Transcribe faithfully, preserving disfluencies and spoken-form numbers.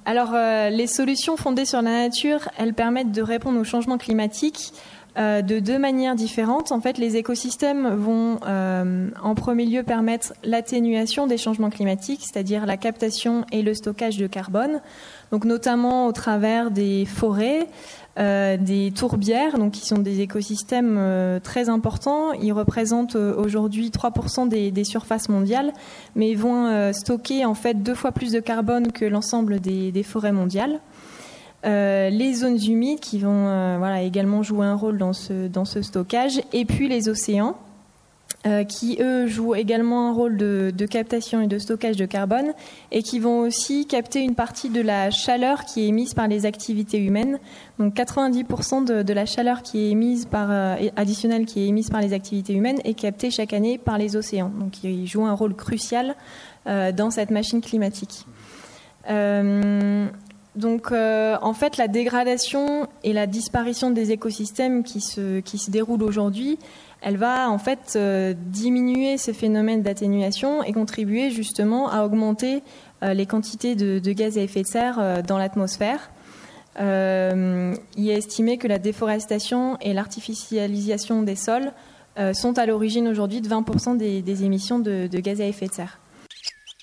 Alors, euh, les solutions fondées sur la nature, elles permettent de répondre au changement climatique euh, de deux manières différentes. En fait, les écosystèmes vont euh, en premier lieu permettre l'atténuation des changements climatiques, c'est-à-dire la captation et le stockage de carbone, donc notamment au travers des forêts, euh, des tourbières, donc qui sont des écosystèmes euh, très importants. Ils représentent euh, aujourd'hui trois pour cent des, des surfaces mondiales, mais ils vont euh, stocker en fait deux fois plus de carbone que l'ensemble des, des forêts mondiales. Euh, les zones humides qui vont euh, voilà, également jouer un rôle dans ce, dans ce stockage, et puis les océans euh, qui, eux, jouent également un rôle de, de captation et de stockage de carbone et qui vont aussi capter une partie de la chaleur qui est émise par les activités humaines. Donc quatre-vingt-dix pour cent de, de la chaleur qui est émise par, euh, additionnelle qui est émise par les activités humaines est captée chaque année par les océans. Donc ils jouent un rôle crucial euh, dans cette machine climatique. Euh, Donc, euh, en fait, la dégradation et la disparition des écosystèmes qui se, qui se déroulent aujourd'hui, elle va en fait euh, diminuer ces phénomènes d'atténuation et contribuer justement à augmenter euh, les quantités de, de gaz à effet de serre euh, dans l'atmosphère. Euh, il est estimé que la déforestation et l'artificialisation des sols euh, sont à l'origine aujourd'hui de vingt pour cent des, des émissions de, de gaz à effet de serre.